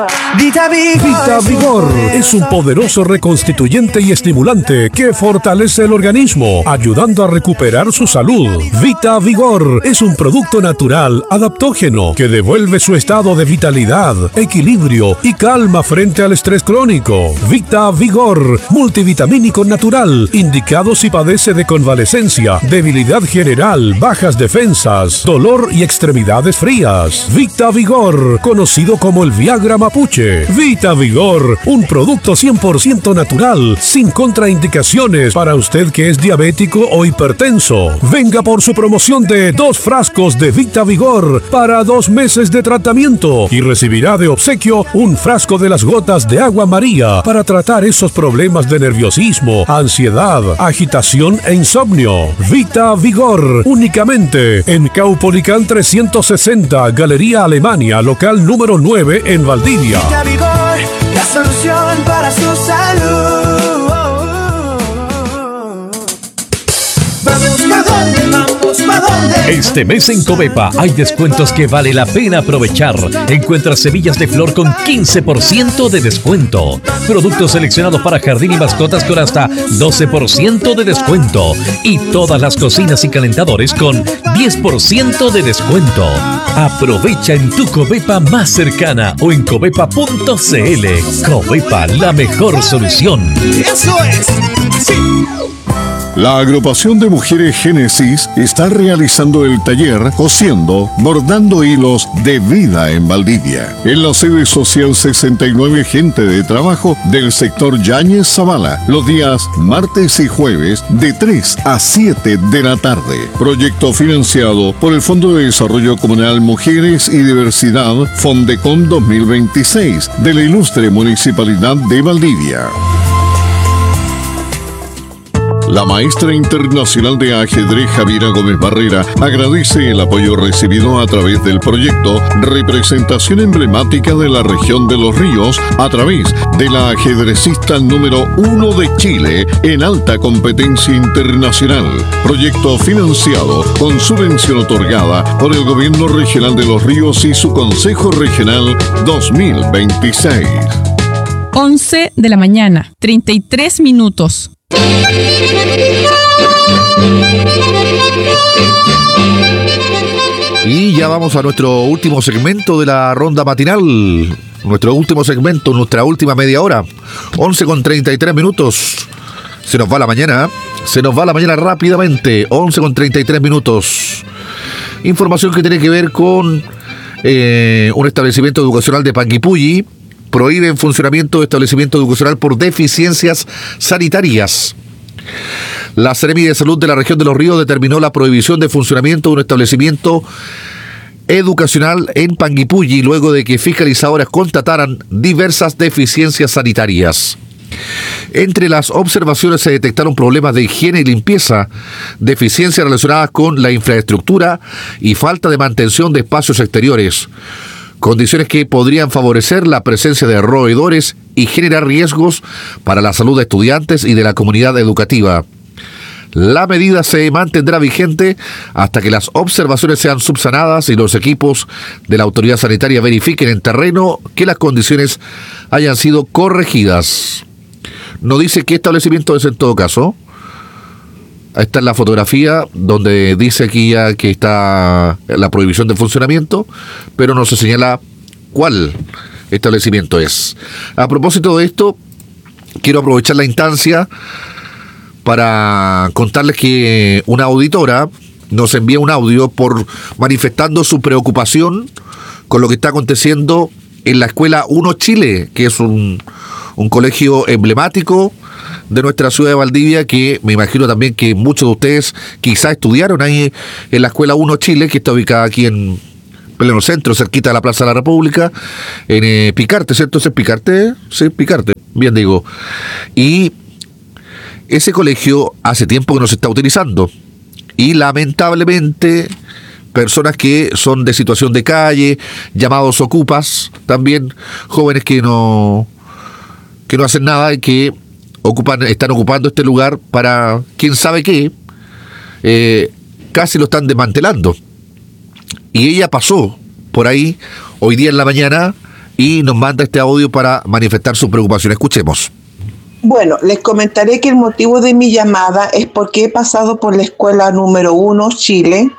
Vita Vigor es un poderoso reconstituyente y estimulante que fortalece el organismo, ayudando a recuperar su salud. Vita Vigor es un producto natural, adaptógeno, que devuelve su estado de vitalidad, equilibrio y calma frente al estrés crónico. Vita Vigor, multivitamínico natural, indicado si padece de convalecencia, debilidad general, bajas defensas, dolor y extremidades frías. Vita Vigor, conocido como el Viagra Mapuche. Vita Vigor, un producto 100% natural, sin contraindicaciones para usted que es diabético o hipertenso. Venga por su promoción de 2 frascos de Vita Vigor para 2 meses de tratamiento y recibirá de obsequio un frasco de las gotas de agua María para tratar esos problemas de nerviosismo, ansiedad, agitación e insomnio. Vita Vigor, únicamente en Caupolicán 360, Galería Alemania, local número 9 en Valdivia. Vita Vigor, la solución para su salud. Vamos, ¿pa' dónde? Vamos, ¿pa' dónde? Este mes en Covepa hay descuentos que vale la pena aprovechar. Encuentra semillas de flor con 15% de descuento. Productos seleccionados para jardín y mascotas con hasta 12% de descuento. Y todas las cocinas y calentadores con 10% de descuento. Aprovecha en tu Covepa más cercana o en covepa.cl. Covepa, la mejor solución. Eso es, sí. La agrupación de mujeres Génesis está realizando el taller Cosiendo, Bordando Hilos de Vida en Valdivia, en la sede social 69 Gente de Trabajo del sector Yáñez Zavala, los días martes y jueves de 3 a 7 de la tarde. Proyecto financiado por el Fondo de Desarrollo Comunal Mujeres y Diversidad Fondecom 2026 de la ilustre Municipalidad de Valdivia. La maestra internacional de ajedrez Javiera Gómez Barrera agradece el apoyo recibido a través del proyecto Representación Emblemática de la Región de los Ríos a través de la ajedrecista número 1 de Chile en alta competencia internacional. Proyecto financiado con subvención otorgada por el Gobierno Regional de los Ríos y su Consejo Regional 2026. 11 de la mañana, 33 minutos. Y ya vamos a nuestro último segmento de la ronda matinal. Nuestro último segmento, nuestra última media hora. 11:33 minutos. Se nos va la mañana. Se nos va la mañana rápidamente. 11:33 minutos. Información que tiene que ver con un establecimiento educacional de Panguipulli. Prohíben funcionamiento de establecimiento educacional por deficiencias sanitarias. La Seremi de Salud de la Región de los Ríos determinó la prohibición de funcionamiento de un establecimiento educacional en Panguipulli luego de que fiscalizadoras constataran diversas deficiencias sanitarias. Entre las observaciones se detectaron problemas de higiene y limpieza, deficiencias relacionadas con la infraestructura y falta de mantención de espacios exteriores. Condiciones que podrían favorecer la presencia de roedores y generar riesgos para la salud de estudiantes y de la comunidad educativa. La medida se mantendrá vigente hasta que las observaciones sean subsanadas y los equipos de la autoridad sanitaria verifiquen en terreno que las condiciones hayan sido corregidas. No dice qué establecimiento es en todo caso. Ahí está en la fotografía donde dice aquí ya que está la prohibición de funcionamiento, pero no se señala cuál establecimiento es. A propósito de esto, quiero aprovechar la instancia para contarles que una auditora nos envía un audio manifestando su preocupación con lo que está aconteciendo en la Escuela 1 Chile, que es un colegio emblemático de nuestra ciudad de Valdivia, que me imagino también que muchos de ustedes quizás estudiaron ahí en la Escuela 1 Chile, que está ubicada aquí en pleno centro, cerquita de la Plaza de la República, en Picarte, ¿cierto? ¿Es Picarte? Sí, Picarte, bien digo. Y ese colegio hace tiempo que no se está utilizando. Y lamentablemente personas que son de situación de calle, llamados ocupas, también jóvenes que no hacen nada y que están ocupando este lugar para quién sabe qué, casi lo están desmantelando. Y ella pasó por ahí hoy día en la mañana y nos manda este audio para manifestar su preocupación. Escuchemos. Bueno, les comentaré que el motivo de mi llamada es porque he pasado por la escuela número 1 Chile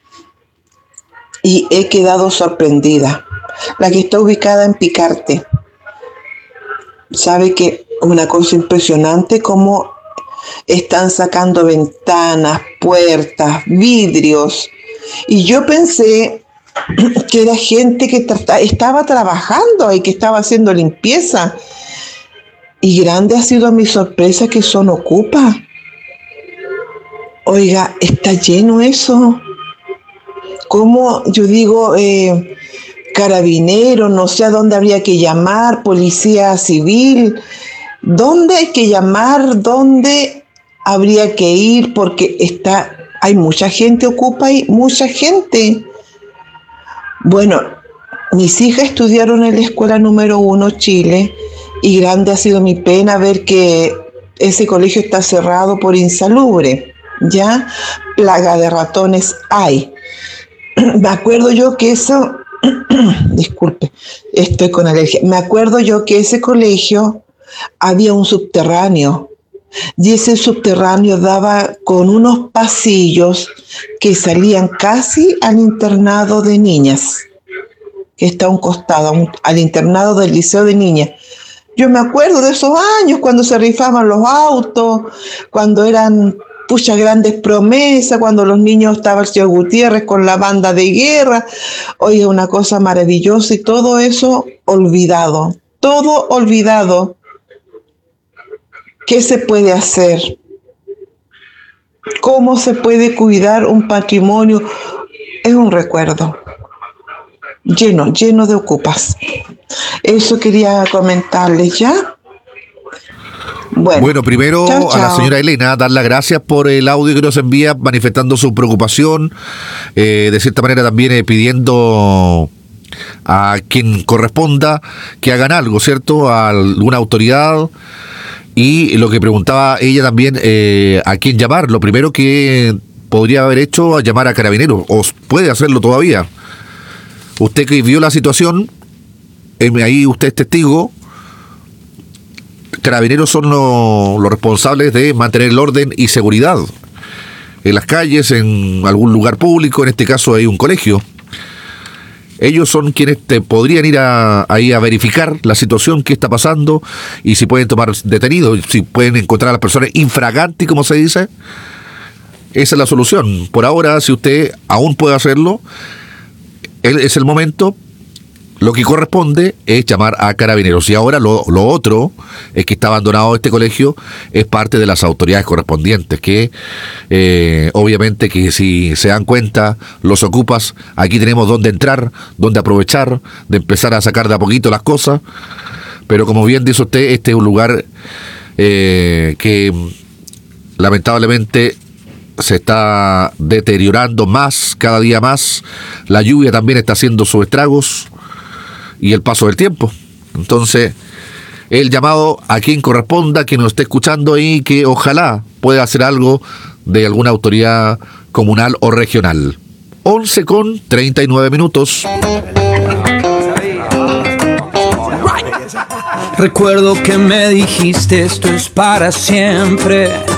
y he quedado sorprendida. La que está ubicada en Picarte. Sabe que es una cosa impresionante cómo están sacando ventanas, puertas, vidrios. Y yo pensé que era gente que estaba trabajando y que estaba haciendo limpieza. Y grande ha sido mi sorpresa que son ocupas. Oiga, está lleno eso. Como yo digo, carabineros, no sé a dónde habría que llamar, policía civil. ¿Dónde hay que llamar? ¿Dónde habría que ir? Porque hay mucha gente ocupa y mucha gente. Bueno, mis hijas estudiaron en la escuela número 1 Chile. Y grande ha sido mi pena ver que ese colegio está cerrado por insalubre, ¿ya? Plaga de ratones hay. Me acuerdo yo que eso... Disculpe, estoy con alergia. Me acuerdo yo que ese colegio había un subterráneo. Y ese subterráneo daba con unos pasillos que salían casi al internado de niñas, que está a un costado, al internado del liceo de niñas. Yo me acuerdo de esos años cuando se rifaban los autos, cuando eran grandes promesas, cuando los niños estaba el señor Gutiérrez con la banda de guerra. Oye, una cosa maravillosa y todo eso olvidado, todo olvidado. ¿Qué se puede hacer? ¿Cómo se puede cuidar un patrimonio? Es un recuerdo lleno de ocupas. Eso quería comentarles ya. Bueno, primero chao. A la señora Elena, dar las gracias por el audio que nos envía manifestando su preocupación, de cierta manera también pidiendo a quien corresponda que hagan algo, ¿cierto? A alguna autoridad. Y lo que preguntaba ella también, a quién llamar. Lo primero que podría haber hecho es llamar a Carabineros, o puede hacerlo todavía. Usted que vio la situación, ahí usted es testigo. Carabineros son los responsables de mantener el orden y seguridad en las calles, en algún lugar público, en este caso hay un colegio. Ellos son quienes podrían ir ahí a verificar la situación, qué está pasando, y si pueden tomar detenidos, si pueden encontrar a las personas infraganti, como se dice. Esa es la solución. Por ahora, si usted aún puede hacerlo, es el momento. Lo que corresponde es llamar a Carabineros. Y ahora lo otro es que está abandonado este colegio, es parte de las autoridades correspondientes, que obviamente que si se dan cuenta los ocupas, aquí tenemos dónde entrar, dónde aprovechar, de empezar a sacar de a poquito las cosas. Pero como bien dice usted, este es un lugar que lamentablemente se está deteriorando más, cada día más. La lluvia también está haciendo sus estragos y el paso del tiempo. Entonces, el llamado a quien corresponda, que nos esté escuchando y que ojalá pueda hacer algo de alguna autoridad comunal o regional. 11:39. Recuerdo que me dijiste esto es para siempre.